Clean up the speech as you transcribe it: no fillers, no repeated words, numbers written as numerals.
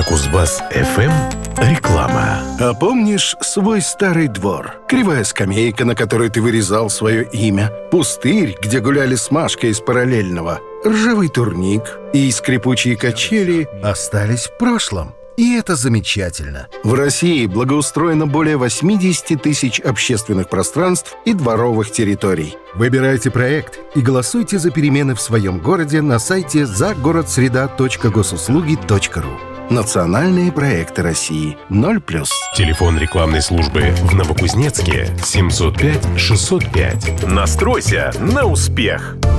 Кузбасс-ФМ. Реклама. А помнишь свой старый двор? Кривая скамейка, на которой ты вырезал свое имя, пустырь, где гуляли с Машкой из параллельного, ржавый турник и скрипучие качели остались в прошлом. И это замечательно. В России благоустроено более 80 тысяч общественных пространств и дворовых территорий. Выбирайте проект и голосуйте за перемены в своем городе на сайте загородсреда.госуслуги.ру. Национальные проекты России. 0+. Телефон рекламной службы в Новокузнецке 705 605. Настройся на успех.